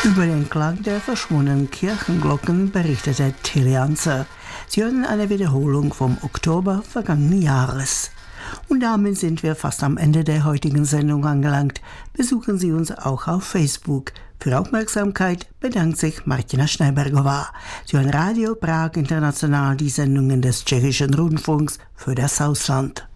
Über den Klang der verschwundenen Kirchenglocken berichtete Tilly Anzer. Sie hören eine Wiederholung vom Oktober vergangenen Jahres. Und damit sind wir fast am Ende der heutigen Sendung angelangt. Besuchen Sie uns auch auf Facebook. Für Aufmerksamkeit bedankt sich Martina Schneibergová. Sie hören Radio Prag International, die Sendungen des Tschechischen Rundfunks für das Ausland.